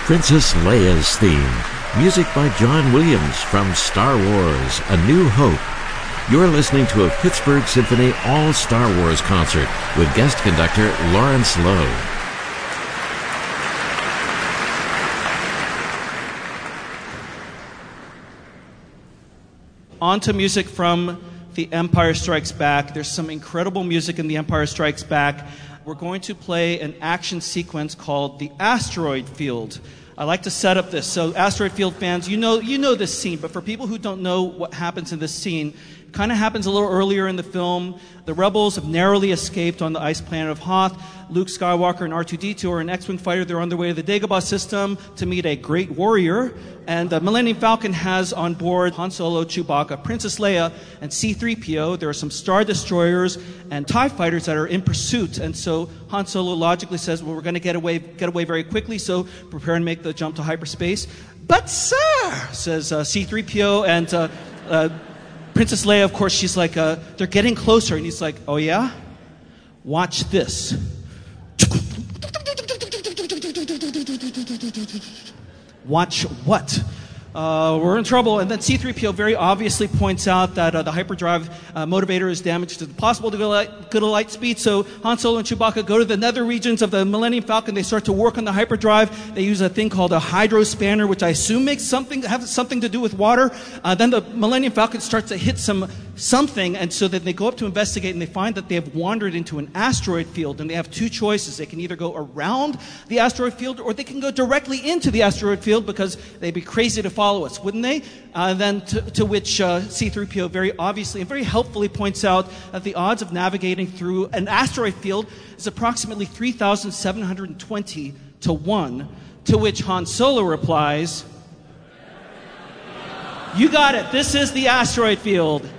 Princess Leia's theme. Music by John Williams from Star Wars: A New Hope. You're listening to a Pittsburgh Symphony All-Star Wars concert with guest conductor Lawrence Lowe. On to music from The Empire Strikes Back. There's some incredible music in The Empire Strikes Back. We're going to play an action sequence called The Asteroid Field. I like to set up this. So Asteroid Field fans, you know this scene, but for people who don't know what happens in this scene, it kind of happens a little earlier in the film. The rebels have narrowly escaped on the ice planet of Hoth. Luke Skywalker and R2-D2 are an X-Wing fighter. They're on their way to the Dagobah system to meet a great warrior. And the Millennium Falcon has on board Han Solo, Chewbacca, Princess Leia, and C-3PO. There are some Star Destroyers and TIE fighters that are in pursuit. And so Han Solo logically says, well, we're going to get away very quickly, so prepare and make the jump to hyperspace. But sir, says C-3PO, and Princess Leia, of course, she's like, they're getting closer. And he's like, oh yeah? Watch this. Watch what? We're in trouble. And then C-3PO very obviously points out that the hyperdrive motivator is damaged to the possible to go to light speed. So Han Solo and Chewbacca go to the nether regions of the Millennium Falcon. They start to work on the hyperdrive. They use a thing called a hydro spanner, which I assume has something to do with water. Then the Millennium Falcon starts to hit something, and so then they go up to investigate, and they find that they have wandered into an asteroid field, and they have two choices. They can either go around the asteroid field, or they can go directly into the asteroid field, because they'd be crazy to follow us, wouldn't they? Then to which C-3PO very obviously and very helpfully points out that the odds of navigating through an asteroid field is approximately 3,720 to 1, to which Han Solo replies, "You got it. This is the asteroid field."